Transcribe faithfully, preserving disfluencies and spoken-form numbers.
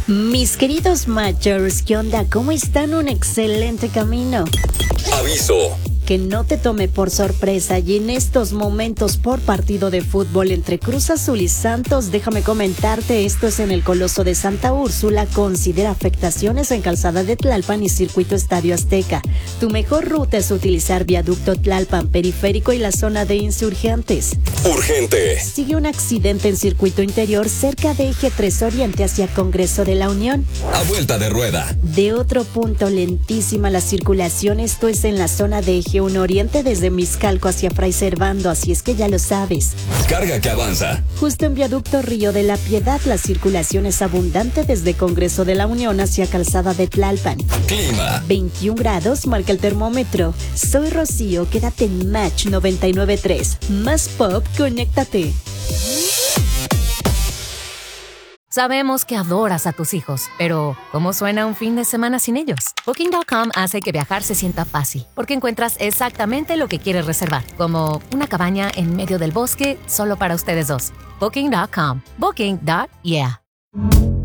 Mis queridos Machers, ¿qué onda? ¿Cómo están? Un excelente camino. Aviso. Que no te tome por sorpresa y en estos momentos por partido de fútbol entre Cruz Azul y Santos, déjame comentarte, esto es en el Coloso de Santa Úrsula, considera afectaciones en Calzada de Tlalpan y Circuito Estadio Azteca. Tu mejor ruta es utilizar Viaducto Tlalpan, Periférico y la zona de Insurgentes. Urgente. Sigue un accidente en Circuito Interior cerca de Eje tres Oriente hacia Congreso de la Unión. A vuelta de rueda. De otro punto, lentísima la circulación, esto es en la zona de Eje uno Oriente desde Mixcalco hacia Fray Servando, así es que ya lo sabes. Carga que avanza. Justo en Viaducto Río de la Piedad, la circulación es abundante desde Congreso de la Unión hacia Calzada de Tlalpan. Clima. veintiún grados marca el termómetro. Soy Rocío, quédate en Match noventa y nueve punto tres. Más pop, conéctate. Sabemos que adoras a tus hijos, pero ¿cómo suena un fin de semana sin ellos? Booking punto com hace que viajar se sienta fácil, porque encuentras exactamente lo que quieres reservar, como una cabaña en medio del bosque solo para ustedes dos. Booking punto com. Booking. Yeah.